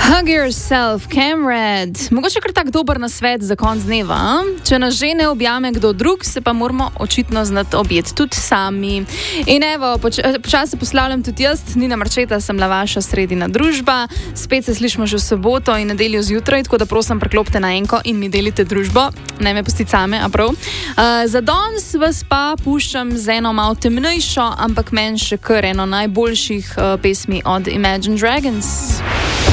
Hug yourself, Camred. Mogoče kar tak dober nasvet za konc dneva. A? Če nas že ne objame kdo drug, se pa moramo očitno znati objeti tudi sami. In evo, počasi poslavljam tudi jaz, Nina Marčeta, sem la vaša sredina družba. Spet se slišimo že v soboto in nedeljo zjutraj, tako da prosim preklopite na enko in mi delite družbo. Ne me pustiti same, a prav. Za danes vas pa puščam z eno malo temnejšo, ampak meni še kar eno najboljših pesmi od Imagine Dragons.